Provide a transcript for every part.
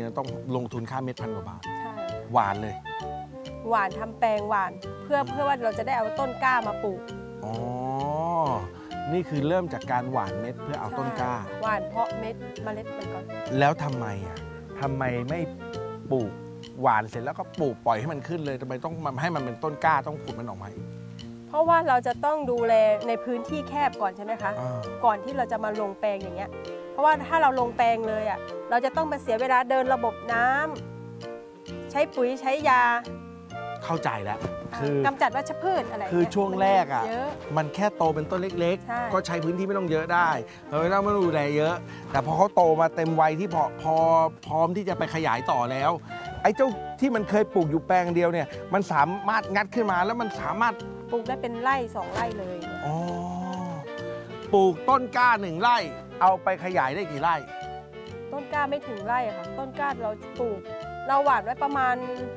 เนี่ยต้องลงทุนค่าเม็ด1,000 กว่าบาทใช่หวานเลยหวานทำแปลงหวานเพื่อว่าเราจะได้เอาต้นกล้ามาปลูกอ๋อนี่คือเริ่มจากการหว่านเม็ดเพื่อเอาต้นกล้าหวานเพาะเม็ดเมล็ดมันก่อนแล้วทำไมไม่ปลูกหวานเสร็จแล้วก็ปลูกปล่อยให้มันขึ้นเลยทำไมต้องมาให้มันเป็นต้นกล้าต้องขุดมันออกมาอีกเพราะว่าเราจะต้องดูแลในพื้นที่แคบก่อนใช่ไหมคะก่อนที่เราจะมาลงแปลงอย่างเงี้ยเพราะว่าถ้าเราลงแปลงเลยอ่ะเราจะต้องมาเสียเวลาเดินระบบน้ำใช้ปุ๋ยใช้ยาเข้าใจแล้วคือกำจัดวัชพืชอะไรคือช่วงแรกอ่ะมันแค่โตเป็นต้นเล็กๆก็ใช้พื้นที่ไม่ต้องเยอะได้เราไม่ต้องดูแลเยอะแต่พอเขาโตมาเต็มวัยที่พร้อมที่จะไปขยายต่อแล้วไอ้เจ้าที่มันเคยปลูกอยู่แปลงเดียวเนี่ยมันสามารถงัดขึ้นมาแล้วมันสามารถปลูกได้เป็นไร่2 ไร่เลยอ๋อปลูกต้นกล้า1 ไร่เอาไปขยายได้กี่ไร่ต้นกล้าไม่ถึงไร่ค่ะต้นกล้าเราปลูกเราหว่านไว้ประมาณ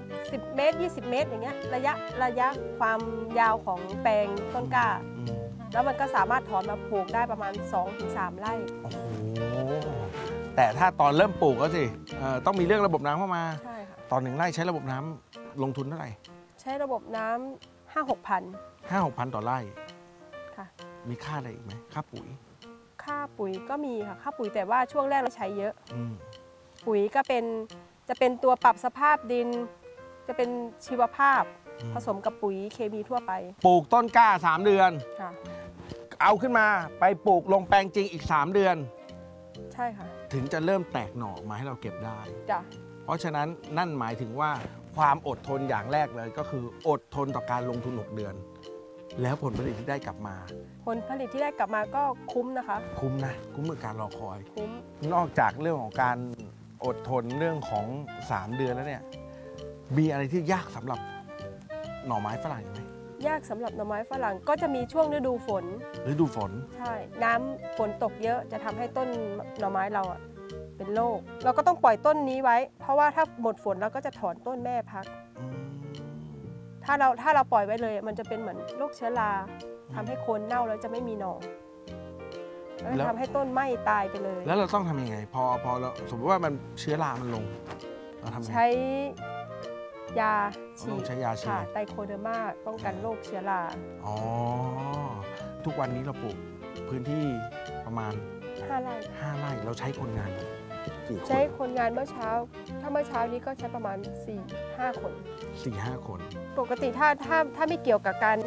10 เมตร 20 เมตรอย่างเงี้ยระยะความยาวของแปลงต้นกล้าแล้วมันก็สามารถถอนมาปลูกได้ประมาณ 2-3 ไร่โอ้โหแต่ถ้าตอนเริ่มปลูกก็สิต้องมีเรื่องระบบน้ำเข้ามาใช่ค่ะตอน1 ไร่ใช้ระบบน้ำลงทุนเท่าไหร่ใช้ระบบน้ำ5-6 พันต่อไร่ค่ะมีค่าอะไรอีกไหมค่าปุ๋ยก็มีค่ะค่าปุ๋ยแต่ว่าช่วงแรกเราใช้เยอะปุ๋ยก็จะเป็นตัวปรับสภาพดินจะเป็นชีวภาพผสมกับปุ๋ยเคมีทั่วไปปลูกต้นกล้า3 เดือนเอาขึ้นมาไปปลูกลงแปลงจริงอีก3 เดือนใช่ค่ะถึงจะเริ่มแตกหน่อมาให้เราเก็บได้จ้ะเพราะฉะนั้นนั่นหมายถึงว่าความอดทนอย่างแรกเลยก็คืออดทนต่อการลงทุน6 เดือนแล้วผลผลิตที่ได้กลับมาผลผลิตที่ได้กลับมาก็คุ้มนะคะคุ้มกับการรอคอยคุ้มนอกจากเรื่องของการอดทนเรื่องของ3 เดือนแล้วเนี่ยมีอะไรที่ยากสำหรับหน่อไม้ฝรั่งไหมยากสำหรับหน่อไม้ฝรั่งก็จะมีช่วงฤดูฝนใช่น้ำฝนตกเยอะจะทำให้ต้นหน่อไม้เราอ่ะเป็นโรคเราก็ต้องปล่อยต้นนี้ไว้เพราะว่าถ้าหมดฝนเราก็จะถอนต้นแม่พักถ้าเราปล่อยไว้เลยมันจะเป็นเหมือนโรคเชื้อราทำให้โคนเน่าแล้วจะไม่มีหน่อแล้วทำให้ต้นไหม้ตายไปเลยแล้วเราต้องทำยังไงพอเราสมมติว่ามันเชื้อรามันลงเราทำใช้ยาฉีดไตโคเดอร์มาป้องกันโรคเชื้อราอ๋อทุกวันนี้เราปลูกพื้นที่ประมาณ 5 ไร่เราใช้คนงานกี่คนใช้คนงานเมื่อเช้าถ้าเมื่อเช้านี้ก็ใช้ประมาณ 4-5 คน 4-5 คนปกติถ้าไม่เกี่ยวกับการ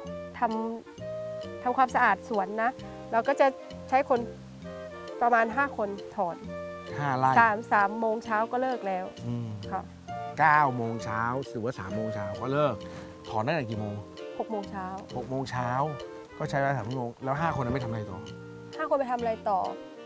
ทำความสะอาดสวนนะเราก็จะใช้คนประมาณ5 คนถอน 5 ไร่ 3 โมงเช้าก็เลิกแล้วค่ะ 9 โมงเช้าหรือว่า3 โมงเช้าก็เลิกถอนได้ตั้งกี่โมง 6 โมงเช้า 6 โมงเช้าก็ใช้เวลา3 ชั่วโมงแล้ว5 คนนั้นไม่ทำอะไรต่อ 5 คนไปทำอะไรต่อ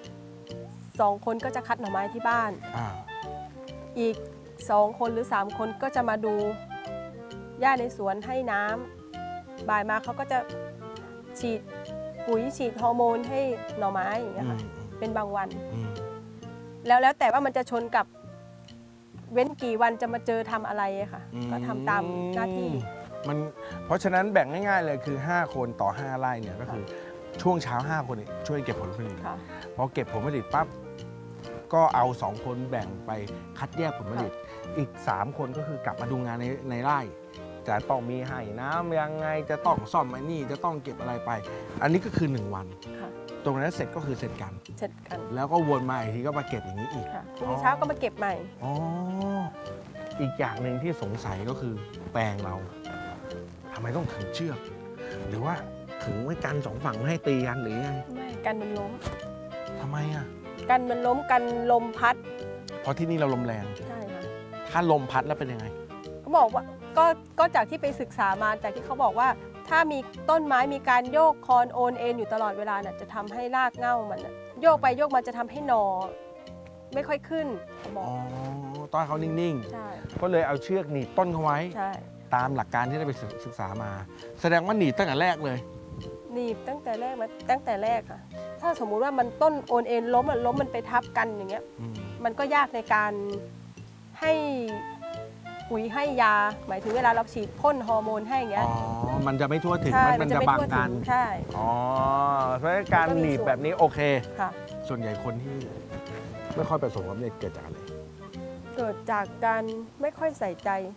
2 คนก็จะคัดหน่อไม้ที่บ้านอีก2 คนหรือ3 คนก็จะมาดูหญ้าในสวนให้น้ำบ่ายมาเขาก็จะฉีดปุ๋ยฉีดฮอร์โมนให้หน่อไม้อย่างเงี้ยค่ะเป็นบางวันแล้วแต่ว่ามันจะชนกับเว้นกี่วันจะมาเจอทำอะไรค่ะก็ทำตามหน้าที่เพราะฉะนั้นแบ่งง่ายๆเลยคือ5 คนต่อ5 ไร่เนี่ยก็คือช่วงเช้า5 คนช่วยเก็บผลผลิตพอเก็บผลผลิตปั๊บก็เอา2 คนแบ่งไปคัดแยกผลผลิตอีก3 คนก็คือกลับมาดูงานในไร่จะต้องมีให้น้ำยังไงจะต้องซ่อมไอ้นี่จะต้องเก็บอะไรไปอันนี้ก็คือ1 วันตรงนั้นเสร็จก็คือเสร็จกันแล้วก็วนมาอีกทีก็มาเก็บอย่างนี้อีกพรุ่งนี้เช้าก็มาเก็บใหม่อีกอย่างหนึ่งที่สงสัยก็คือแปลงเราทำไมต้องขึงเชือกหรือว่าขึงไว้กัน2 ฝั่งไม่ให้ตีกันหรือไงไม่กันมันล้มทำไมอ่ะกันมันล้มกันลมพัดเพราะที่นี่เราลมแรงใช่ค่ะถ้าลมพัดแล้วเป็นยังไงเขาบอกว่าก็จากที่ไปศึกษามาจากที่เขาบอกว่าถ้ามีต้นไม้มีการโยกคอนโอนเอ็นอยู่ตลอดเวลาน่ะจะทำให้รากเหง้ามันโยกไปโยกมาจะทำให้หน่อไม่ค่อยขึ้นเขาบอกต้นเขานิ่งๆก็เลยเอาเชือกหนีบต้นเขาไว้ตามหลักการที่ได้ไปศึกษามาแสดงว่าหนีบตั้งแต่แรกเลยหนีบตั้งแต่แรกค่ะถ้าสมมุติว่ามันต้นโอนเอ็นล้มมันไปทับกันอย่างเงี้ยมันก็ยากในการให้ปุ๋ยให้ยาหมายถึงเวลาเราฉีดพ่นฮอร์โมนให้อย่างเงี้ยมันจะไม่ทั่วถึงมันจะบังกันใช่เพราะการหนีบแบบนี้โอเคส่วนใหญ่คนที่ไม่ค่อยประสบความสำเร็จเกิดจากอะไรเกิดจากการไม่ค่อยใส่ใจ